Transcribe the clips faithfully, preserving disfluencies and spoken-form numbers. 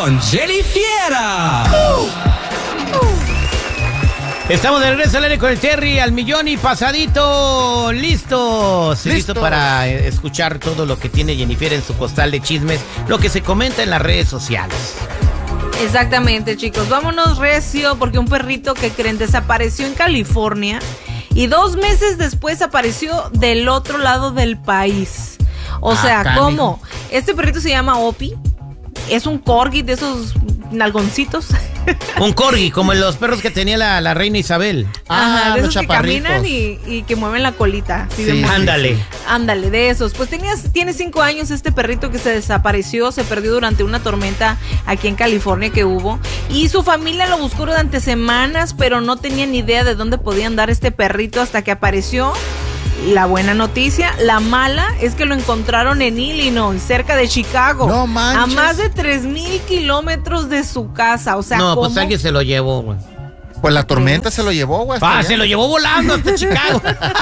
con Jenny Fiera. Uh, uh. Estamos de regreso al aire con el Terry al millón y pasadito. Listos. Listo. Listo para escuchar todo lo que tiene Jennifer en su costal de chismes, lo que se comenta en las redes sociales. Exactamente, chicos. Vámonos recio porque un perrito que creen desapareció en California y dos meses después apareció del otro lado del país. O ah, sea, canijo. ¿Cómo? Este perrito se llama Opie. Es un corgi de esos nalgoncitos. Un corgi, como los perros que tenía la, la reina Isabel. Ajá, ah, de esos que caminan y, y que mueven la colita. Sí, sí, ándale. Ándale, de esos. Pues tenía, tiene cinco años este perrito que se desapareció, se perdió durante una tormenta aquí en California que hubo. Y su familia lo buscó durante semanas, pero no tenían ni idea de dónde podía andar este perrito hasta que apareció. La buena noticia, la mala es que lo encontraron en Illinois, cerca de Chicago. No manches. A más de tres mil kilómetros de su casa. O sea, no, ¿cómo? Pues alguien se lo llevó, güey. Pues la tormenta se lo llevó, güey. Ah, se lo llevó volando hasta Chicago.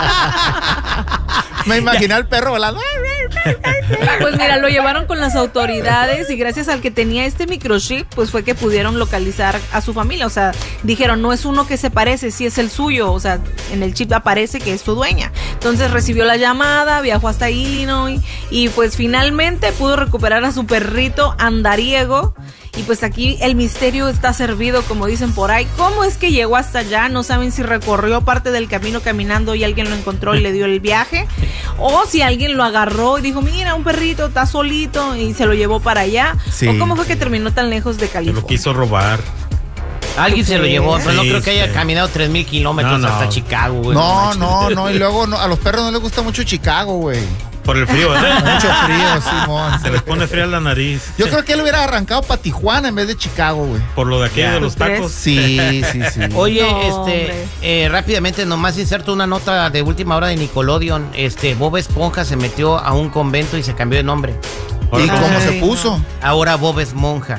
Me imaginé al perro volando. Pues mira, lo llevaron con las autoridades y gracias al que tenía este microchip, pues fue que pudieron localizar a su familia. O sea, dijeron, no es uno que se parece, sí es el suyo. O sea, en el chip aparece que es su dueña. Entonces recibió la llamada, viajó hasta Illinois y pues finalmente pudo recuperar a su perrito andariego. Y pues aquí el misterio está servido, como dicen por ahí. ¿Cómo es que llegó hasta allá? No saben si recorrió parte del camino caminando y alguien lo encontró y le dio el viaje. O si alguien lo agarró y dijo, mira, un perrito está solito y se lo llevó para allá. Sí. O cómo fue que terminó tan lejos de California. Se lo quiso robar. Alguien se lo llevó, pero sí, no creo que haya sí. caminado tres mil kilómetros no, no. hasta Chicago, güey. No, no, no. Y luego no, a los perros no les gusta mucho Chicago, güey. Por el frío, ¿verdad? Mucho frío, Simón. Se les pone fría la nariz. Yo creo que él hubiera arrancado para Tijuana en vez de Chicago, güey. Por lo de aquí, de los tacos. Sí, sí, sí. Oye, no, este, eh, rápidamente, nomás inserto una nota de última hora de Nickelodeon. Este, Bob Esponja se metió a un convento y se cambió de nombre. ¿Y cómo Ay, se puso? No. Ahora Bob es monja.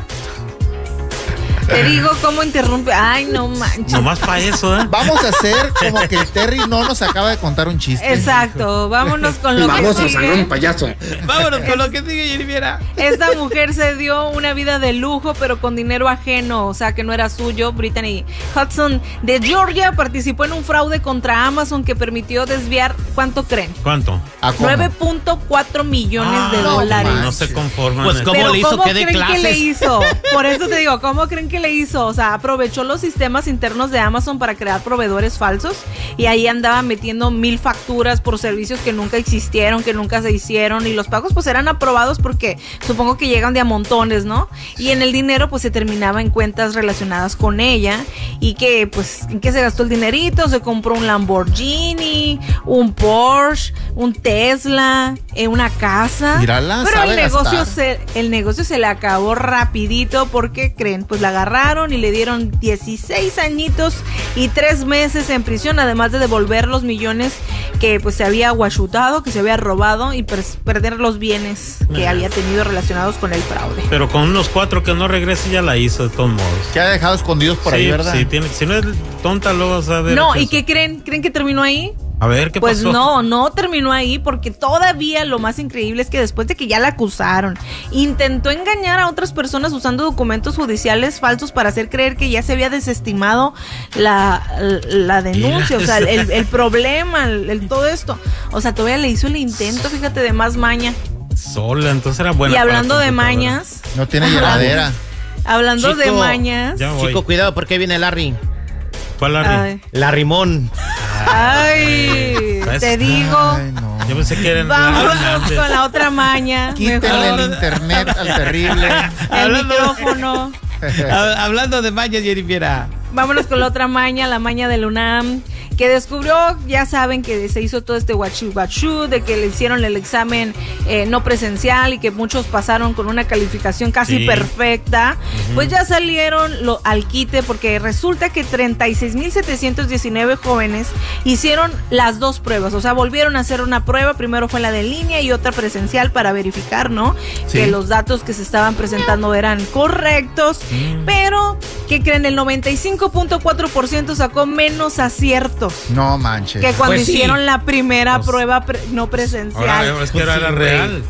Te digo cómo interrumpe. Ay, no manches. Nomás para eso, ¿eh? Vamos a hacer como que el Terry no nos acaba de contar un chiste. Exacto. Vámonos con lo Vamos que sigue. Vamos a un payaso. Vámonos con lo que sigue, Jennifer. Esta mujer se dio una vida de lujo, pero con dinero ajeno, o sea, que no era suyo. Brittany Hudson de Georgia participó en un fraude contra Amazon que permitió desviar, ¿cuánto creen? ¿Cuánto? nueve punto cuatro millones ah, de no, dólares. No se conforman. Pues, ¿cómo Pero le hizo ¿cómo que dé creen clases? que le hizo? Por eso te digo, ¿cómo creen que le hizo? O sea, aprovechó los sistemas internos de Amazon para crear proveedores falsos y ahí andaba metiendo mil facturas por servicios que nunca existieron, que nunca se hicieron y los pagos pues eran aprobados porque supongo que llegan de a montones, ¿no? Y en el dinero pues se terminaba en cuentas relacionadas con ella y que pues en qué se gastó el dinerito, se compró un Lamborghini, un Porsche, un Tesla, eh, una casa. Mírala, pero sabe el negocio gastar. se, el negocio se le acabó rapidito porque creen, pues la agarraron y le dieron dieciséis añitos y tres meses en prisión, además de devolver los millones que pues se había guachutado, que se había robado y per perder los bienes que había tenido relacionados con el fraude. Pero con unos cuatro que no regrese ya la hizo de todos modos. Que ha dejado escondidos por sí, ahí, ¿verdad? Sí, tiene, si no es tonta luego vas a ver. No, ¿y qué creen? ¿Creen que terminó ahí? A ver, ¿qué pues pasó? Pues no, no terminó ahí porque todavía lo más increíble es que después de que ya la acusaron, intentó engañar a otras personas usando documentos judiciales falsos para hacer creer que ya se había desestimado la, la denuncia, o sea, el, el problema, el, el, todo esto. O sea, todavía le hizo el intento, fíjate, de más maña. Sola, entonces era buena. Y hablando de mañas. No tiene llenadera. Hablando Chico, de mañas. Chico, cuidado porque viene Larry. ¿Cuál Larry? Ay. Larrimón. Ay, ¿sabes? te digo. Ay, no. Yo pensé que eran. Vámonos con la otra maña. Quítenle el internet al terrible. El Hablando- micrófono. Hablando de mañas, Jennifer. Vámonos con la otra maña, la maña del UNAM, que descubrió, ya saben que se hizo todo este guachú guachú, de que le hicieron el examen eh, no presencial y que muchos pasaron con una calificación casi sí. perfecta, uh-huh. Pues ya salieron lo, al quite porque resulta que treinta y seis mil setecientos diecinueve jóvenes hicieron las dos pruebas, o sea, volvieron a hacer una prueba, primero fue la de línea y otra presencial para verificar, ¿no? Sí. Que los datos que se estaban presentando eran correctos, mm. pero, ¿qué creen? El noventa y cinco punto cuatro por ciento sacó menos aciertos. No manches. Que cuando pues hicieron sí. la primera pues, prueba pre no presencial. Ahora, es que pues era sí, real.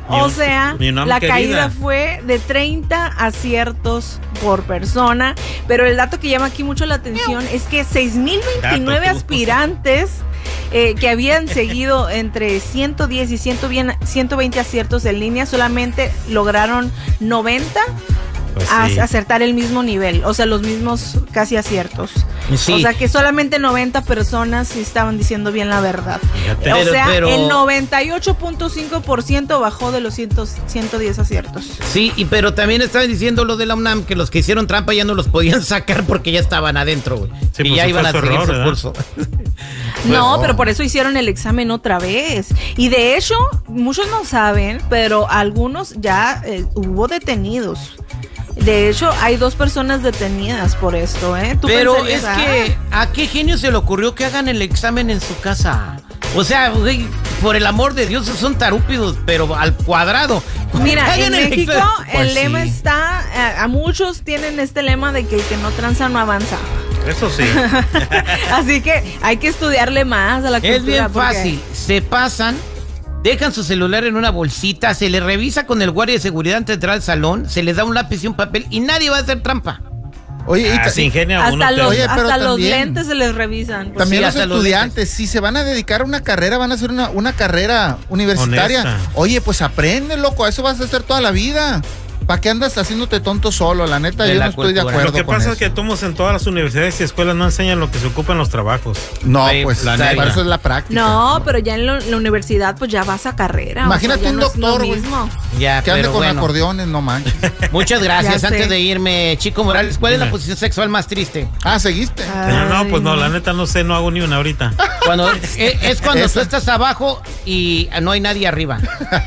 O sea, mi UNAM la querida. caída fue de treinta aciertos por persona. Pero el dato que llama aquí mucho la atención es que seis mil veintinueve Dato tú. aspirantes eh, que habían seguido entre ciento diez y ciento veinte aciertos en línea solamente lograron noventa Pues a sí. acertar el mismo nivel, o sea, los mismos casi aciertos. Sí. O sea, que solamente noventa personas sí estaban diciendo bien la verdad. Fíjate. O Pero- sea, pero- el noventa y ocho punto cinco por ciento bajó de los cien, ciento diez aciertos. Sí, y pero también estaban diciendo lo de la UNAM que los que hicieron trampa ya no los podían sacar porque ya estaban adentro, güey. Sí, y pues ya ese iban fue a su seguir error, su ¿verdad? curso. No, pero por eso hicieron el examen otra vez. Y de hecho, muchos no saben, pero algunos ya eh, hubo detenidos. De hecho, hay dos personas detenidas por esto, ¿eh? ¿Tú Pero pensarías, es ah, que, ¿a qué genio se le ocurrió que hagan el examen en su casa? O sea, güey, por el amor de Dios, son tarúpidos, pero al cuadrado. Mira, Hagan en el México examen. el Pues lema sí. está, a, a muchos tienen este lema de que el que no tranza no avanza. Eso sí. Así que hay que estudiarle más a la cultura. Es bien porque- fácil. Se pasan, dejan su celular en una bolsita, se le revisa con el guardia de seguridad antes de entrar al salón, se les da un lápiz y un papel y nadie va a hacer trampa. Oye, y Ah, ta- se ingenia uno. Hasta te- los, Oye, pero hasta los también- lentes se les revisan. Pues también sí, los hasta los estudiantes, si se van a dedicar a una carrera, van a hacer una, una carrera universitaria. Honesta. Oye, pues aprende, loco, a eso vas a hacer toda la vida. ¿Para qué andas haciéndote tonto solo? La neta, De yo la no estoy de cultura. acuerdo Lo que con pasa eso. es que tomos en todas las universidades y escuelas no enseñan lo que se ocupa en los trabajos. No, Ay, pues la para neta. eso es la práctica. No, pero ya en la, la universidad pues ya vas a carrera. Imagínate o sea, ya un no es lo doctor, güey. mismo. Ya, Que ande pero con bueno. acordeones, no manches. Muchas gracias. Ya Antes sé. de irme, Chico Morales, ¿cuál es la Dime. posición sexual más triste? Ah, ¿seguiste? No, no, pues no, Ay, la neta no sé, no hago ni una ahorita. Cuando, es, es cuando Esa. tú estás abajo y no hay nadie arriba.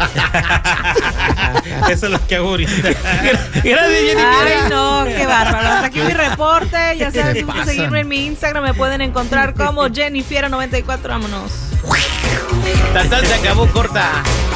Eso es lo que hago ahorita. Gracias, Jennifer. Ay, no, qué bárbaro. Hasta aquí mi reporte. Ya ¿Qué saben, te tienen que pasa? seguirme en mi Instagram. Me pueden encontrar como Jennifer noventa y cuatro. Vámonos. Tan, tan, se acabó corta.